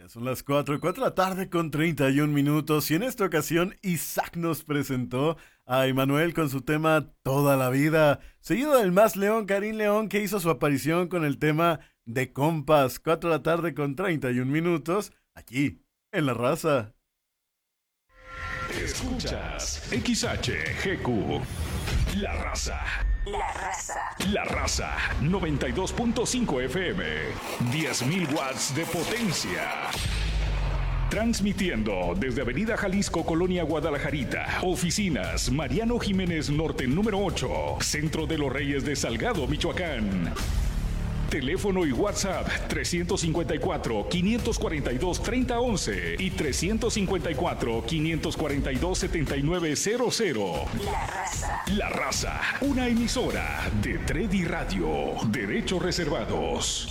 Son las 4 de la tarde con 31 minutos y en esta ocasión Isaac nos presentó a Emanuel con su tema Toda la Vida, seguido del más León, Karim León, que hizo su aparición con el tema de Compas, 4 de la tarde con 31 minutos, aquí en La Raza. Escuchas XHGQ, La Raza. La Raza. La Raza, 92.5 FM, 10.000 watts de potencia. Transmitiendo desde Avenida Jalisco, Colonia Guadalajarita. Oficinas Mariano Jiménez Norte, número 8, Centro de los Reyes de Salgado, Michoacán. Teléfono y WhatsApp 354-542-3011 y 354-542-7900. La Raza. La Raza, una emisora de Tredi Radio. Derechos reservados.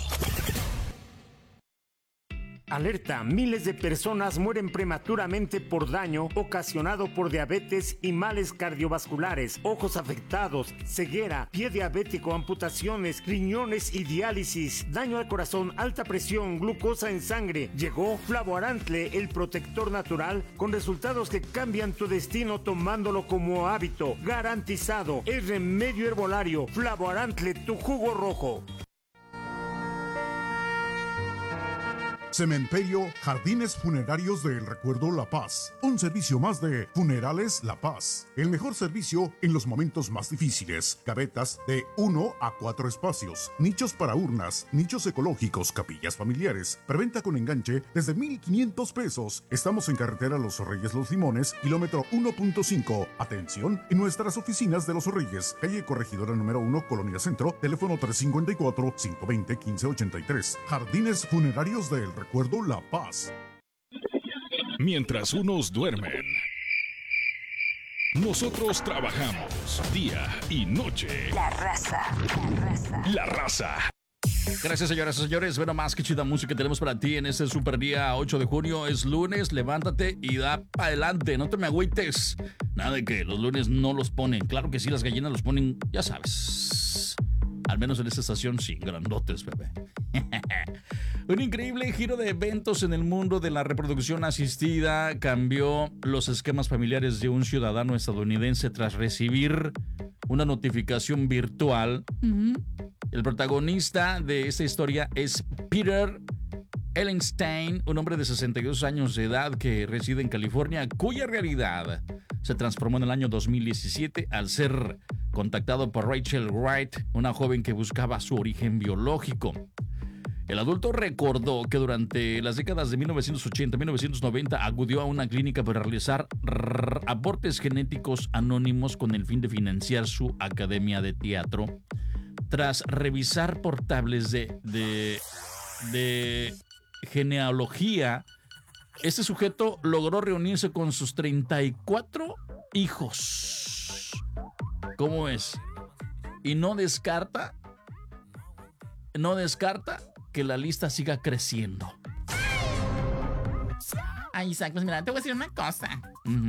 Alerta, miles de personas mueren prematuramente por daño ocasionado por diabetes y males cardiovasculares, ojos afectados, ceguera, pie diabético, amputaciones, riñones y diálisis, daño al corazón, alta presión, glucosa en sangre. Llegó Flavoarantle, el protector natural, con resultados que cambian tu destino tomándolo como hábito. Garantizado, es remedio herbolario. Flavoarantle, tu jugo rojo. Cementerio Jardines Funerarios del Recuerdo La Paz. Un servicio más de Funerales La Paz. El mejor servicio en los momentos más difíciles. Gavetas de 1 a 4 espacios. Nichos para urnas. Nichos ecológicos. Capillas familiares. Preventa con enganche desde 1,500 pesos. Estamos en carretera Los Reyes Los Limones, kilómetro 1.5. Atención en nuestras oficinas de Los Reyes. Calle Corregidora número 1, Colonia Centro. Teléfono 354-520-1583. Jardines Funerarios del Recuerdo La Paz. Mientras unos duermen, nosotros trabajamos día y noche. La Raza. La Raza. La Raza. Gracias, señoras y señores. Bueno, más que chida música tenemos para ti en este super día 8 de junio. Es lunes, levántate y da para adelante. No te me agüites. Nada de que los lunes no los ponen. Claro que sí, las gallinas los ponen, ya sabes. Al menos en esta estación sí, grandotes, bebé. Un increíble giro de eventos en el mundo de la reproducción asistida cambió los esquemas familiares de un ciudadano estadounidense tras recibir una notificación virtual. El protagonista de esta historia es Peter Ellenstein, un hombre de 62 años de edad que reside en California, cuya realidad se transformó en el año 2017 al ser contactado por Rachel Wright, una joven que buscaba su origen biológico. El adulto recordó que durante las décadas de 1980 y 1990 acudió a una clínica para realizar aportes genéticos anónimos con el fin de financiar su academia de teatro. Tras revisar portales de genealogía, este sujeto logró reunirse con sus 34 hijos. ¿Cómo es? Y no descarta que la lista siga creciendo. Ay, Isaac, pues mira, te voy a decir una cosa.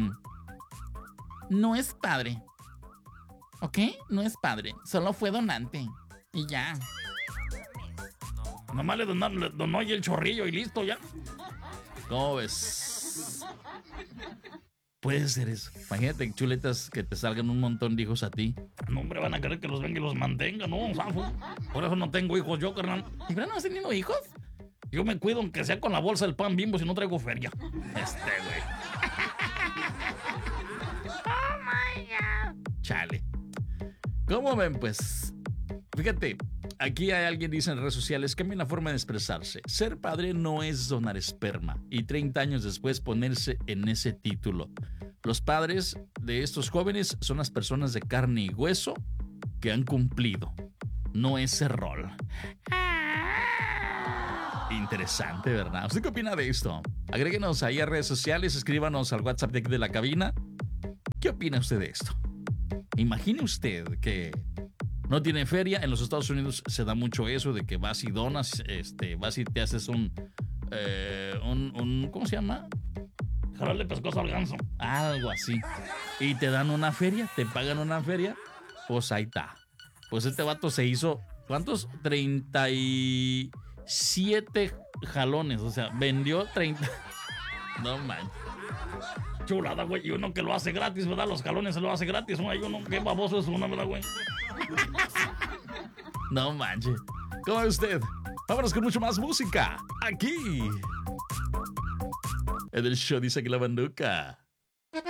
No es padre. ¿Ok? No es padre. Solo fue donante. Y ya. Nomás le donó y el chorrillo y listo ya. ¿Cómo ves? Puede ser eso. Imagínate, chuletas, que te salgan un montón de hijos a ti. No, hombre, van a querer que los venga y los mantenga, ¿no? Por eso no tengo hijos yo, carnal. ¿Y verdad no has tenido hijos? Yo me cuido aunque sea con la bolsa del pan Bimbo si no traigo feria. Güey. Oh my God. Chale. ¿Cómo ven, pues? Fíjate, aquí hay alguien dice en redes sociales, cambia la forma de expresarse. Ser padre no es donar esperma y 30 años después ponerse en ese título. Los padres de estos jóvenes son las personas de carne y hueso que han cumplido, no ese rol. Interesante, ¿verdad? ¿Usted qué opina de esto? Agréguenos ahí a redes sociales, escríbanos al WhatsApp de aquí de la cabina. ¿Qué opina usted de esto? Imagine usted que no tiene feria. En los Estados Unidos se da mucho eso de que vas y donas, vas y te haces un ¿cómo se llama? Jalarle pescozo al ganso. Algo así. Y te dan una feria, te pagan una feria. Pues ahí está. Pues este vato se hizo, ¿cuántos? 7 jalones, o sea, vendió 30. No manches. Chulada, güey. Y uno que lo hace gratis, ¿verdad? Los jalones se lo hace gratis. Hay uno, qué baboso es uno, ¿verdad, güey? No manches. ¿Cómo ve usted? Vámonos con mucho más música. Aquí. En el show dice que la banduca.